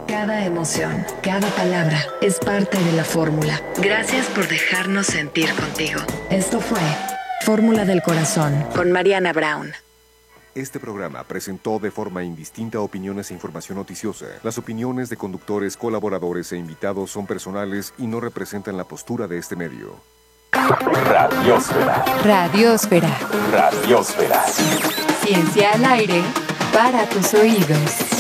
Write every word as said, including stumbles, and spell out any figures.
Cada emoción, cada palabra es parte de la fórmula. Gracias por dejarnos sentir contigo. Esto fue Fórmula del Corazón con Mariana Brown. Este programa presentó de forma indistinta opiniones e información noticiosa. Las opiniones de conductores, colaboradores e invitados son personales y no representan la postura de este medio. Radiosfera. Radiosfera. Radiosfera. Ciencia al aire para tus oídos.